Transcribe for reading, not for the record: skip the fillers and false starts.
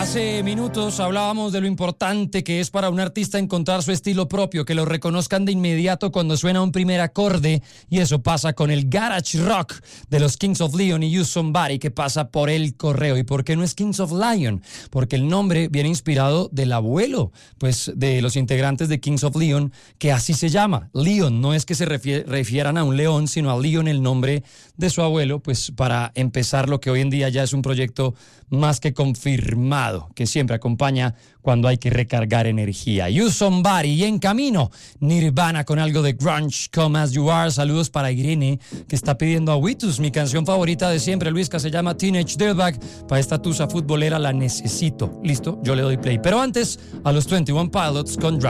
Hace minutos hablábamos de lo importante que es para un artista encontrar su estilo propio, que lo reconozcan de inmediato cuando suena un primer acorde, y eso pasa con el garage rock de los Kings of Leon y Use Somebody, que pasa por el correo. ¿Y por qué no es Kings of Leon? Porque el nombre viene inspirado del abuelo, pues, de los integrantes de Kings of Leon, que así se llama, Leon. No es que se refieran a un león, sino a Leon, el nombre de su abuelo, pues para empezar lo que hoy en día ya es un proyecto más que confirmado, que siempre acompaña cuando hay que recargar energía. Use Somebody, y en camino Nirvana con algo de grunge, Come As You Are. Saludos para Irene, que está pidiendo a Witus, mi canción favorita de siempre, Luisca, se llama Teenage Dirtbag. Para esta tusa futbolera la necesito. Listo, yo le doy play. Pero antes, a los 21 Pilots con Drive.